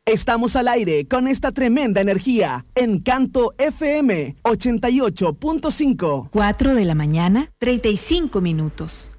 Estamos al aire con esta tremenda energía. Encanto FM 88.5. 4 de la mañana, 35 minutos.